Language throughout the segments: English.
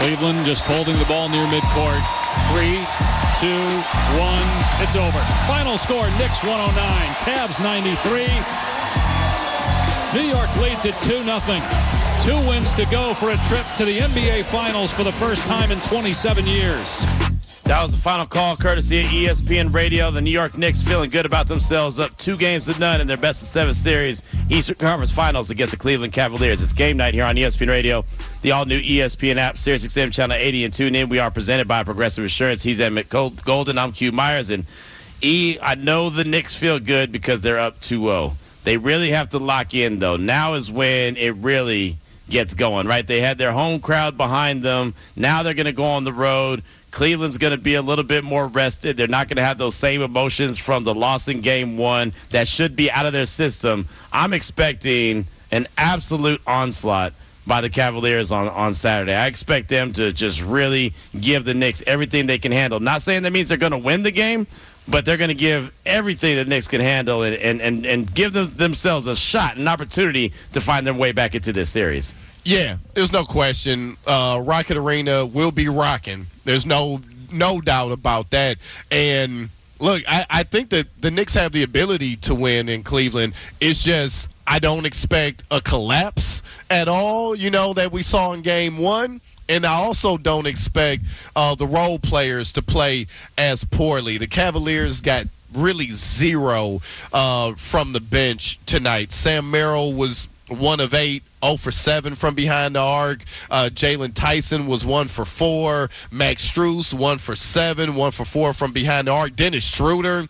Cleveland just holding the ball near midcourt. 3, 2, 1. It's over. Final score, Knicks 109, Cavs 93. New York leads it 2-0. 2 wins to go for a trip to the NBA Finals for the first time in 27 years. That was the final call courtesy of ESPN Radio. The New York Knicks feeling good about themselves, up 2-0 in their best-of-7 series Eastern Conference Finals against the Cleveland Cavaliers. It's game night here on ESPN Radio, the all-new ESPN app, SiriusXM Channel 80, and tune in. We are presented by Progressive Insurance. He's Emmett Golden. I'm Q Myers. And I know the Knicks feel good because they're up 2-0. They really have to lock in, though. Now is when it really gets going, right? They had their home crowd behind them. Now they're going to go on the road. Cleveland's going to be a little bit more rested. They're not going to have those same emotions from the loss in Game 1 that should be out of their system. I'm expecting an absolute onslaught by the Cavaliers on Saturday. I expect them to just really give the Knicks everything they can handle. Not saying that means they're going to win the game, but they're going to give everything the Knicks can handle and give themselves a shot, an opportunity to find their way back into this series. Yeah, there's no question. Rocket Arena will be rocking. There's no doubt about that. And, look, I think that the Knicks have the ability to win in Cleveland. It's just I don't expect a collapse at all, that we saw in Game 1. And I also don't expect the role players to play as poorly. The Cavaliers got really zero from the bench tonight. Sam Merrill was 1 of 8, 0 for 7 from behind the arc. Jalen Tyson was 1 for 4. Max Strus 1 for 7, 1 for 4 from behind the arc. Dennis Schroeder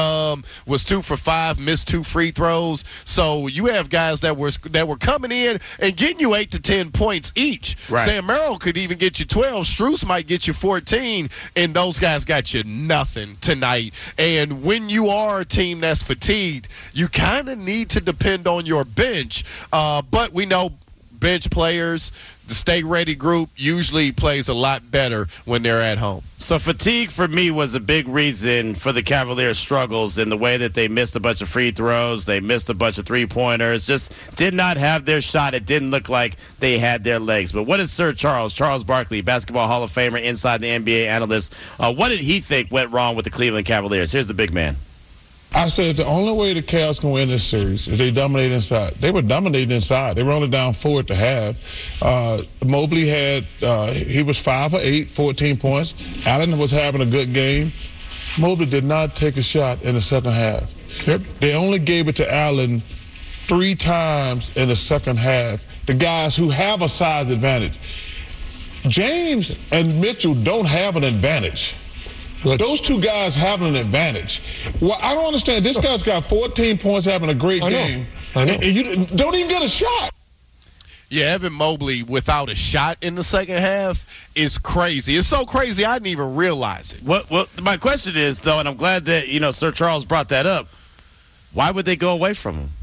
was 2 for 5, missed 2 free throws. So you have guys that were coming in and getting you 8 to 10 points each. Right. Sam Merrill could even get you 12. Strus might get you 14, and those guys got you nothing tonight. And when you are a team that's fatigued, you kind of need to depend on your bench. But we know bench players, the stay ready group usually plays a lot better when they're at home. So fatigue for me was a big reason for the Cavaliers' struggles in the way that they missed a bunch of free throws. They missed a bunch of three-pointers, just did not have their shot. It didn't look like they had their legs. But what did Sir Charles Barkley, Basketball Hall of Famer, inside the NBA analyst, what did he think went wrong with the Cleveland Cavaliers? Here's the big man. I said the only way the Cavs can win this series is they dominate inside. They were dominating inside. They were only down 4 at the half. Mobley had, he was 5 for 8, 14 points. Allen was having a good game. Mobley did not take a shot in the second half. Yep. They only gave it to Allen 3 times in the second half. The guys who have a size advantage. James and Mitchell don't have an advantage. Those 2 guys have an advantage. Well, I don't understand. This guy's got 14 points, having a great game. I know. And you don't even get a shot. Yeah, Evan Mobley without a shot in the second half is crazy. It's so crazy I didn't even realize it. Well, my question is, though, and I'm glad that, Sir Charles brought that up, why would they go away from him?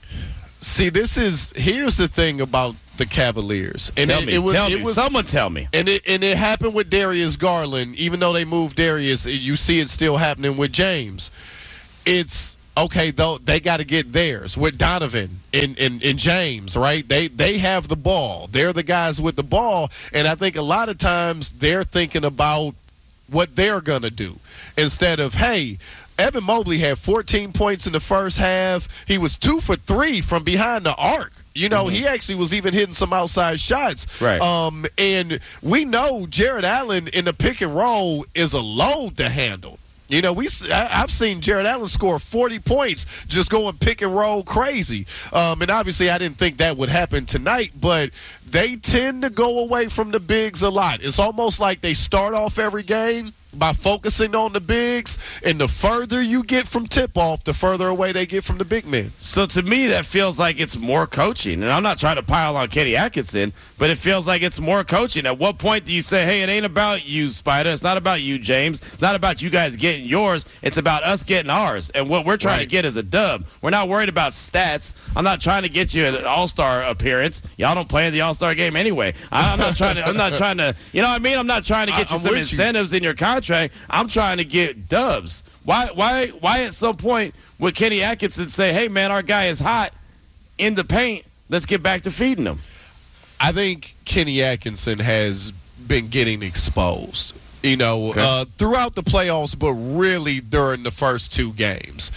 See, here's the thing about the Cavaliers. And Someone tell me. And it happened with Darius Garland. Even though they moved Darius, you see it still happening with James. It's okay, though, they got to get theirs with Donovan and James, right? They have the ball. They're the guys with the ball. And I think a lot of times they're thinking about what they're going to do instead of, hey, Evan Mobley had 14 points in the first half. He was 2 for 3 from behind the arc. He actually was even hitting some outside shots. Right. And we know Jared Allen in the pick and roll is a load to handle. I've seen Jared Allen score 40 points just going pick and roll crazy. And obviously I didn't think that would happen tonight, but they tend to go away from the bigs a lot. It's almost like they start off every game by focusing on the bigs, and the further you get from tip-off, the further away they get from the big men. So to me, that feels like it's more coaching. And I'm not trying to pile on Kenny Atkinson, but it feels like it's more coaching. At what point do you say, hey, it ain't about you, Spider. It's not about you, James. It's not about you guys getting yours. It's about us getting ours. And what we're trying to get is a dub. We're not worried about stats. I'm not trying to get you an all-star appearance. Y'all don't play in the all-star game anyway. I'm not trying to, you know what I mean? I'm not trying to get you some incentives in your contract. I'm trying to get dubs. Why at some point would Kenny Atkinson say, hey, man, our guy is hot in the paint. Let's get back to feeding him? I think Kenny Atkinson has been getting exposed. Throughout the playoffs, but really during the first two games.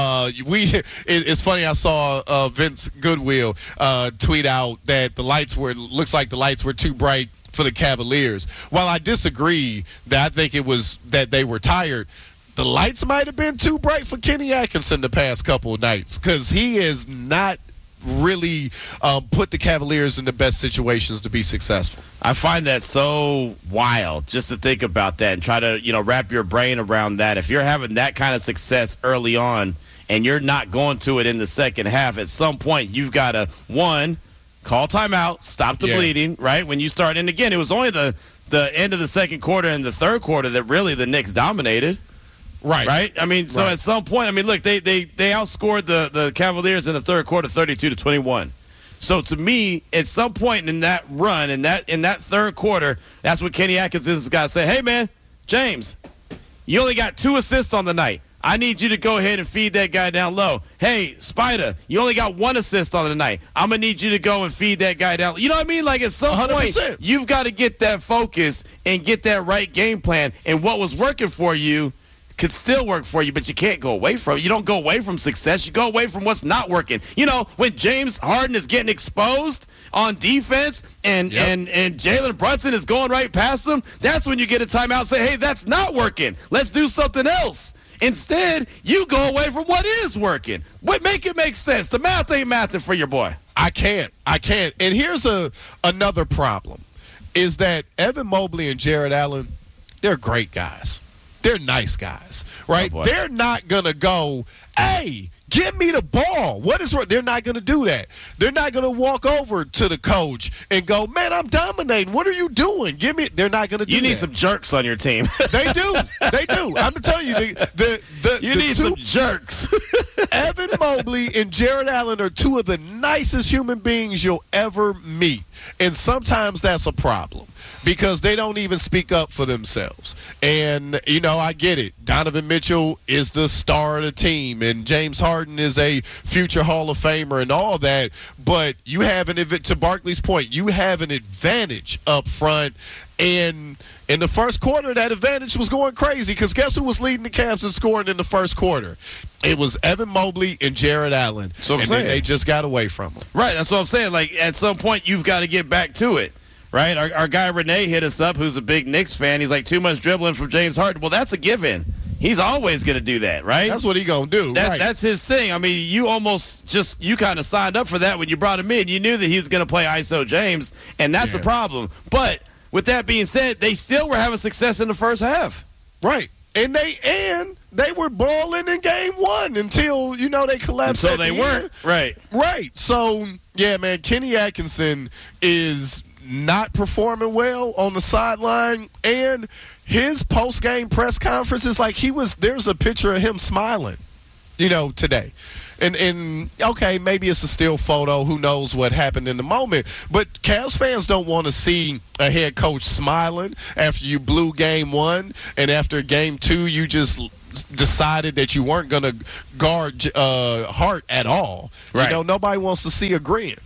It's funny, I saw Vince Goodwill tweet out that looks like the lights were too bright for the Cavaliers. While I disagree that I think it was that they were tired, the lights might have been too bright for Kenny Atkinson the past couple of nights because he is not really put the Cavaliers in the best situations to be successful. I find that so wild just to think about that and try to, wrap your brain around that. If you're having that kind of success early on and you're not going to it in the second half, at some point you've got to, one, call timeout, stop the bleeding, right? When you start, and again, it was only the end of the second quarter and the third quarter that really the Knicks dominated. Right. I mean, so at some point, look, they outscored the Cavaliers in the third quarter 32-21. So to me, at some point in that run, in that third quarter, that's when Kenny Atkinson's got to say, hey, man, James, you only got 2 assists on the night. I need you to go ahead and feed that guy down low. Hey, Spider, you only got 1 assist on the night. I'm going to need you to go and feed that guy down. You know what I mean? Like at some 100%. Point, you've got to get that focus and get that right game plan. And what was working for you could still work for you, but you can't go away from it. You don't go away from success. You go away from what's not working. When James Harden is getting exposed on defense and Jalen Brunson is going right past him, that's when you get a timeout and say, hey, that's not working. Let's do something else. Instead, you go away from what is working. Make it make sense. The math ain't mathing for your boy. I can't. And here's another problem, is that Evan Mobley and Jared Allen, they're great guys. They're nice guys, right? Oh, they're not going to go, hey, give me the ball. What is wrong? They're not going to do that. They're not going to walk over to the coach and go, man, I'm dominating. What are you doing? They're not going to do that. You need some jerks on your team. They do. I'm telling you, you need some jerks. Evan Mobley and Jared Allen are 2 of the nicest human beings you'll ever meet. And sometimes that's a problem, because they don't even speak up for themselves. And, I get it. Donovan Mitchell is the star of the team, and James Harden is a future Hall of Famer and all that. But you have to Barkley's point, you have an advantage up front. And in the first quarter, that advantage was going crazy, because guess who was leading the Cavs in scoring in the first quarter? It was Evan Mobley and Jared Allen. So then they just got away from them. Right, that's what I'm saying. Like, at some point, you've got to get back to it. Right? Our guy Renee hit us up, who's a big Knicks fan. He's like, too much dribbling from James Harden. Well, that's a given. He's always going to do that, right? That's what he's going to do. That's his thing. You you kind of signed up for that when you brought him in. You knew that he was going to play ISO James, and that's a problem. But with that being said, they still were having success in the first half. Right. And they were balling in game 1 until, they collapsed. So they weren't. Right. Right. So, yeah, man, Kenny Atkinson is not performing well on the sideline, and his post-game press conference is like there's a picture of him smiling, today. And okay, maybe it's a still photo. Who knows what happened in the moment? But Cavs fans don't want to see a head coach smiling after you blew game 1, and after game 2 you just decided that you weren't going to guard Hart at all. Right. Nobody wants to see a grin.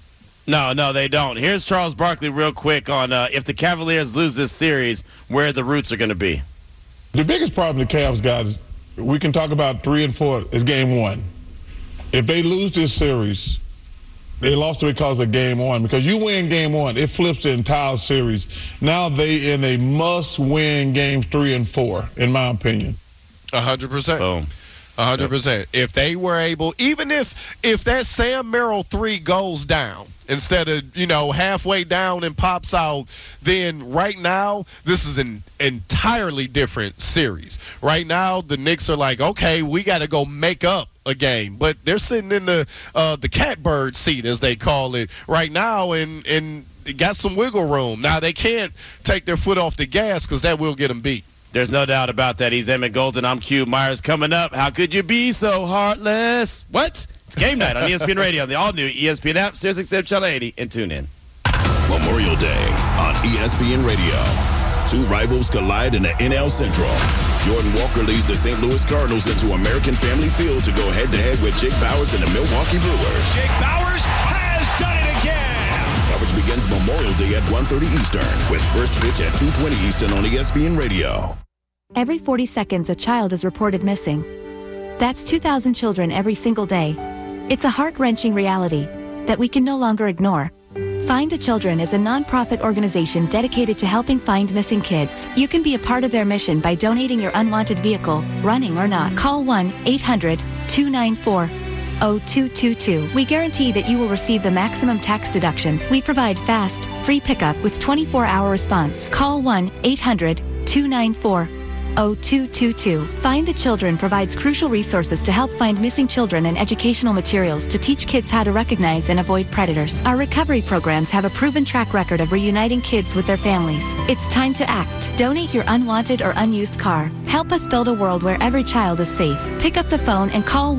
No, they don't. Here's Charles Barkley real quick on if the Cavaliers lose this series, where the roots are going to be. The biggest problem the Cavs got is, we can talk about 3 and 4, is game 1. If they lose this series, they lost it because of game 1. Because you win game 1, it flips the entire series. Now they in a must-win game 3 and 4, in my opinion. 100%. Boom. 100%. If they were able, even if that Sam Merrill 3 goes down instead of, halfway down and pops out, then right now this is an entirely different series. Right now the Knicks are like, okay, we got to go make up a game, but they're sitting in the catbird seat, as they call it, right now, and got some wiggle room. Now they can't take their foot off the gas, because that will get them beat. There's no doubt about that. He's Emmett Golden. I'm Q Myers. Coming up, how could you be so heartless? What? It's game night on ESPN Radio, the all-new ESPN app, SiriusXM Channel 80, and tune in. Memorial Day on ESPN Radio. 2 rivals collide in the NL Central. Jordan Walker leads the St. Louis Cardinals into American Family Field to go head-to-head with Jake Bauers and the Milwaukee Brewers. Jake Bauers has done it again. coverage begins Memorial Day at 1:30 Eastern with first pitch at 2:20 Eastern on ESPN Radio. Every 40 seconds, a child is reported missing. That's 2,000 children every single day. It's a heart-wrenching reality that we can no longer ignore. Find the Children is a non-profit organization dedicated to helping find missing kids. You can be a part of their mission by donating your unwanted vehicle, running or not. Call 1-800-294-0222. We guarantee that you will receive the maximum tax deduction. We provide fast, free pickup with 24-hour response. Call 1-800-294-0222. Find the Children provides crucial resources to help find missing children and educational materials to teach kids how to recognize and avoid predators. Our recovery programs have a proven track record of reuniting kids with their families. It's time to act. Donate your unwanted or unused car. Help us build a world where every child is safe. Pick up the phone and call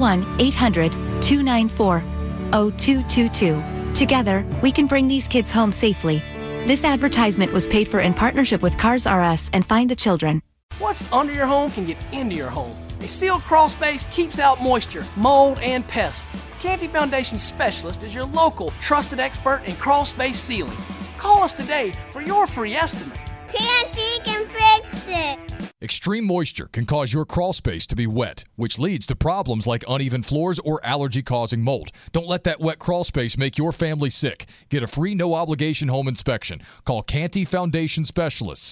1-800-294-0222. Together, we can bring these kids home safely. This advertisement was paid for in partnership with Cars R Us and Find the Children. What's under your home can get into your home. A sealed crawl space keeps out moisture, mold, and pests. Canty Foundation Specialist is your local trusted expert in crawl space sealing. Call us today for your free estimate. Canty can fix it. Extreme moisture can cause your crawl space to be wet, which leads to problems like uneven floors or allergy-causing mold. Don't let that wet crawl space make your family sick. Get a free no-obligation home inspection. Call Canty Foundation Specialist,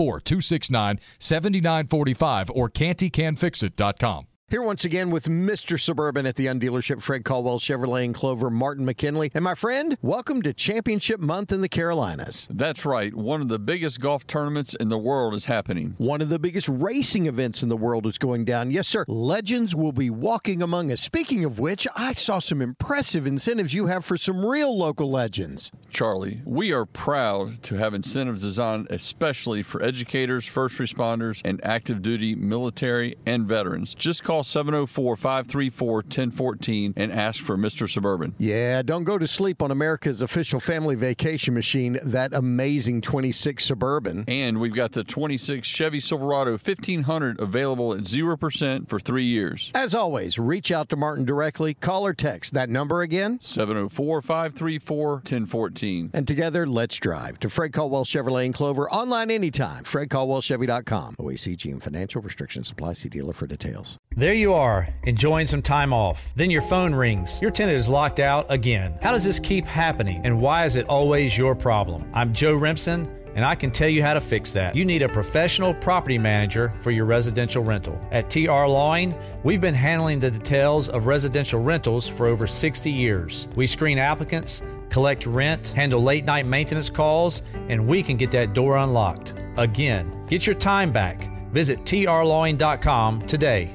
704-269-7945 or cantycanfixit.com. Here once again with Mr. Suburban at the Und Dealership, Fred Caldwell Chevrolet in Clover, Martin McKinley. And my friend, welcome to Championship Month in the Carolinas. That's right. One of the biggest golf tournaments in the world is happening. One of the biggest racing events in the world is going down. Yes, sir. Legends will be walking among us. Speaking of which, I saw some impressive incentives you have for some real local legends. Charlie, we are proud to have incentives designed especially for educators, first responders, and active duty military and veterans. Just call 704-534-1014 and ask for Mr. Suburban. Yeah, don't go to sleep on America's official family vacation machine, that amazing 26 Suburban. And we've got the 26 Chevy Silverado 1500 available at 0% for 3 years. As always, reach out to Martin directly. Call or text that number again, 704-534-1014. And together, let's drive to Fred Caldwell Chevrolet in Clover. Online anytime, FredCaldwellChevy.com. OACG and financial restrictions apply. See dealer for details. There you are, enjoying some time off. Then your phone rings. Your tenant is locked out again. How does this keep happening, and why is it always your problem? I'm Joe Remsen, and I can tell you how to fix that. You need a professional property manager for your residential rental. At TR Lawing, we've been handling the details of residential rentals for over 60 years. We screen applicants, collect rent, handle late-night maintenance calls, and we can get that door unlocked. Again, get your time back. Visit trlawing.com today.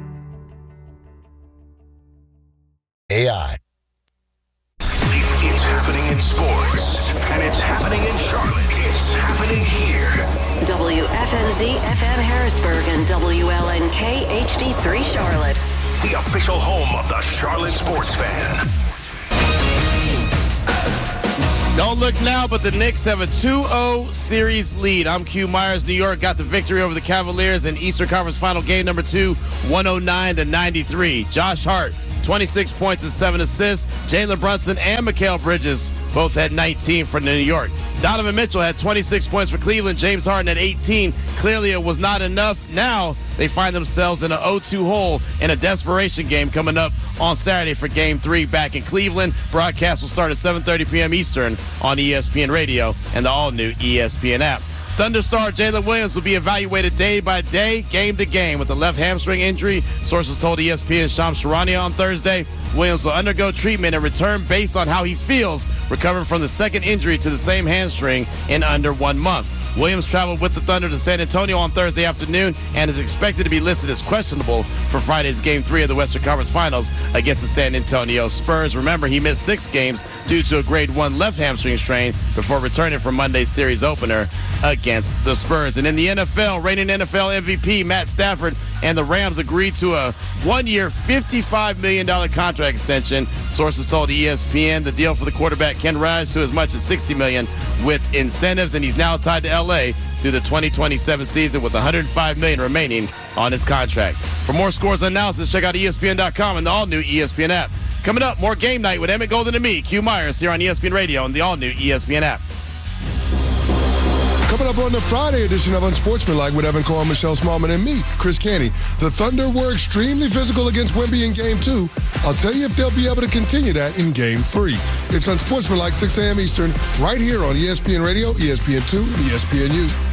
AI. It's happening in sports, and it's happening in Charlotte. It's happening here. WFNZ FM Harrisburg and WLNK HD3 Charlotte. The official home of the Charlotte sports fan. Don't look now, but the Knicks have a 2-0 series lead. I'm Q Myers. New York got the victory over the Cavaliers in Eastern Conference Final Game number 2, 109-93. Josh Hart, 26 points and 7 assists. Jalen Brunson and Mikal Bridges both had 19 for New York. Donovan Mitchell had 26 points for Cleveland. James Harden had 18. Clearly it was not enough. Now they find themselves in an 0-2 hole in a desperation game coming up on Saturday for Game 3 back in Cleveland. Broadcast will start at 7:30 p.m. Eastern on ESPN Radio and the all-new ESPN app. Thunder star Jalen Williams will be evaluated day by day, game to game with a left hamstring injury. Sources told ESPN's Shams Charania on Thursday. Williams will undergo treatment and return based on how he feels, recovering from the second injury to the same hamstring in under 1 month. Williams traveled with the Thunder to San Antonio on Thursday afternoon and is expected to be listed as questionable for Friday's Game 3 of the Western Conference Finals against the San Antonio Spurs. Remember, he missed 6 games due to a grade 1 left hamstring strain before returning for Monday's series opener against the Spurs. And in the NFL, reigning NFL MVP Matt Stafford and the Rams agreed to a 1-year, $55 million contract extension. Sources told ESPN the deal for the quarterback can rise to as much as $60 million with incentives, and he's now tied to LA through the 2027 season with $105 million remaining on his contract. For more scores and analysis, check out ESPN.com and the all-new ESPN app. Coming up, more Game Night with Emmett Golden and me, Q Myers, here on ESPN Radio and the all-new ESPN app. Coming up on the Friday edition of Unsportsmanlike with Evan Cohen, Michelle Smallman, and me, Chris Canty. The Thunder were extremely physical against Wemby in Game 2. I'll tell you if they'll be able to continue that in Game 3. It's Unsportsmanlike, 6 a.m. Eastern, right here on ESPN Radio, ESPN2, and ESPNU.